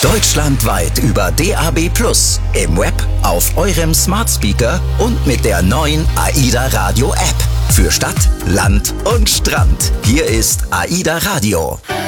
Deutschlandweit über DAB+, im Web, auf eurem Smart Speaker und mit der neuen AIDA Radio App. Für Stadt, Land und Strand. Hier ist AIDA Radio.